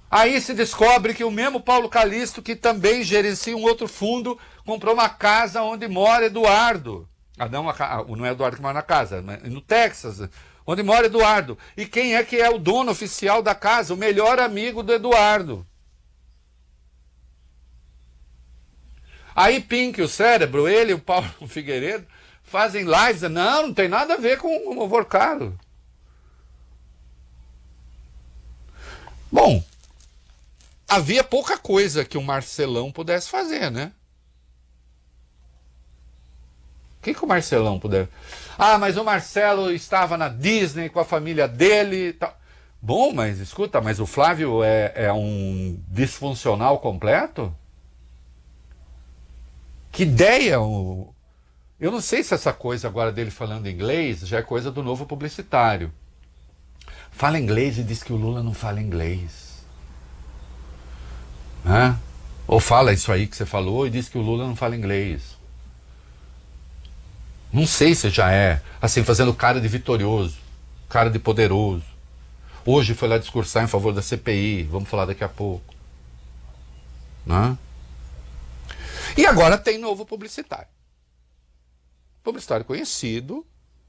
Aí se descobre que o mesmo Paulo Calixto, que também gerencia um outro fundo, comprou uma casa onde mora Eduardo. Não é Eduardo que mora na casa, no Texas, onde mora Eduardo. E quem é que é o dono oficial da casa? O melhor amigo do Eduardo. Aí Pink, o cérebro, ele e o Paulo Figueiredo fazem lives. Não tem nada a ver com o Movorcado. Bom, havia pouca coisa que o Marcelão pudesse fazer, né? O que o Marcelão pudesse... mas o Marcelo estava na Disney com a família dele e tal. Bom, mas escuta, mas o Flávio é um disfuncional completo? Que ideia! Eu não sei se essa coisa agora dele falando inglês já é coisa do novo publicitário. Fala inglês e diz que o Lula não fala inglês. Ou fala isso aí que você falou e diz que o Lula não fala inglês. Não sei se já é, assim, fazendo cara de vitorioso, cara de poderoso. Hoje foi lá discursar em favor da CPI, vamos falar daqui a pouco. E agora tem novo publicitário. Publicitário conhecido.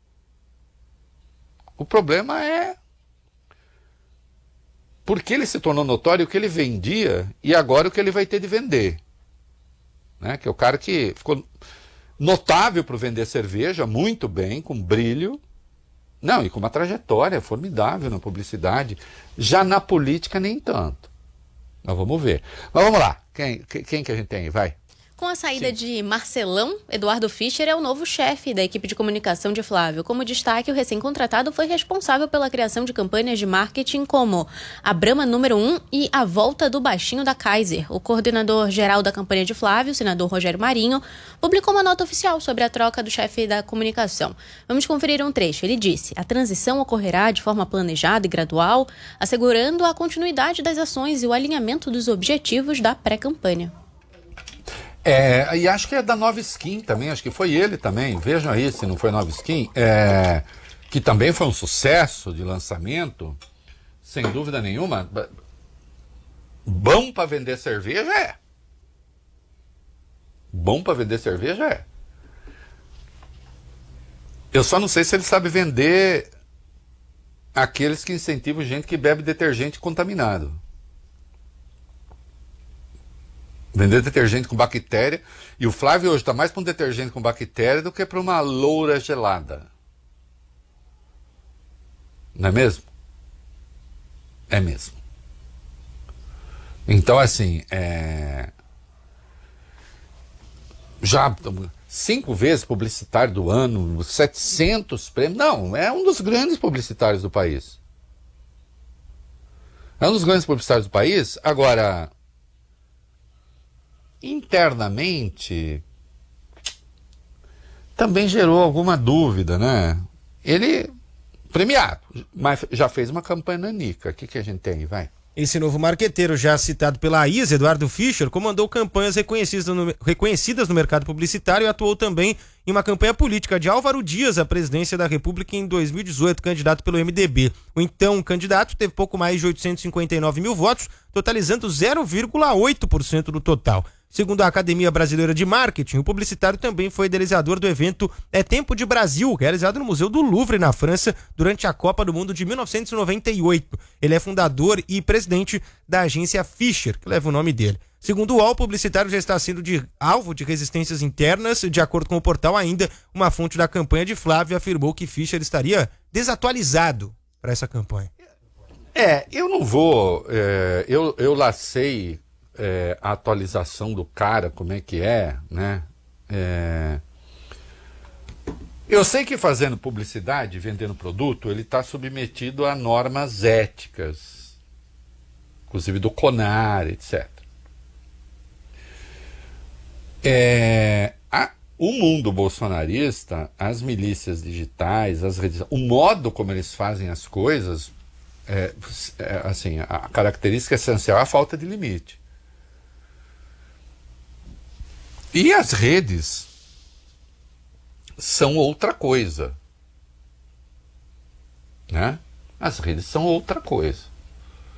O problema é porque ele se tornou notório o que ele vendia e agora o que ele vai ter de vender. Que é o cara que ficou notável para vender cerveja, muito bem, com brilho. Não, e com uma trajetória formidável na publicidade. Já na política, nem tanto. Mas vamos ver. Mas vamos lá. Quem que a gente tem aí? Vai. Com a saída de Marcelão, Eduardo Fischer é o novo chefe da equipe de comunicação de Flávio. Como destaque, o recém-contratado foi responsável pela criação de campanhas de marketing como a Brahma número 1 e a volta do baixinho da Kaiser. O coordenador-geral da campanha de Flávio, o senador Rogério Marinho, publicou uma nota oficial sobre a troca do chefe da comunicação. Vamos conferir um trecho. Ele disse: a transição ocorrerá de forma planejada e gradual, assegurando a continuidade das ações e o alinhamento dos objetivos da pré-campanha. E acho que é da Nova Skin também, acho que foi ele também, vejam aí se não foi Nova Skin, que também foi um sucesso de lançamento, sem dúvida nenhuma. Bom para vender cerveja é. Bom para vender cerveja é. Eu só não sei se ele sabe vender aqueles que incentivam gente que bebe detergente contaminado. Vender detergente com bactéria. E o Flávio hoje está mais para um detergente com bactéria do que para uma loura gelada. Não é mesmo? É mesmo. Então, assim, já 5 vezes publicitário do ano, 700 prêmios. Não, é um dos grandes publicitários do país. É um dos grandes publicitários do país. Agora, internamente, também gerou alguma dúvida, né? Ele, premiado, mas já fez uma campanha nanica. O que a gente tem? Vai. Esse novo marqueteiro, já citado pela ISA, Eduardo Fischer, comandou campanhas reconhecidas no mercado publicitário e atuou também em uma campanha política de Álvaro Dias à presidência da República em 2018, candidato pelo MDB. O então candidato teve pouco mais de 859 mil votos, totalizando 0,8% do total. Segundo a Academia Brasileira de Marketing, o publicitário também foi idealizador do evento É Tempo de Brasil, realizado no Museu do Louvre, na França, durante a Copa do Mundo de 1998. Ele é fundador e presidente da agência Fischer, que leva o nome dele. Segundo o UOL, o publicitário já está sendo alvo de resistências internas. De acordo com o portal ainda, uma fonte da campanha de Flávio afirmou que Fischer estaria desatualizado para essa campanha. Eu não vou... Eu lacei a atualização do cara, como é que é, né? Eu sei que fazendo publicidade, vendendo produto, ele está submetido a normas éticas, inclusive do CONAR, etc. O mundo bolsonarista, as milícias digitais, as redes, o modo como eles fazem as coisas, assim, a característica essencial é a falta de limite. E as redes são outra coisa, né? As redes são outra coisa.